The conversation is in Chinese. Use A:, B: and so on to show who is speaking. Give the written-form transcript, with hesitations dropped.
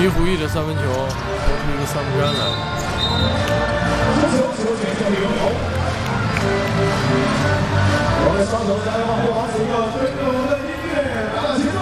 A: 迷糊翼的三分球，投出一个三分杆来。
B: 我们双手再往后发出一个最热的音乐，大家请。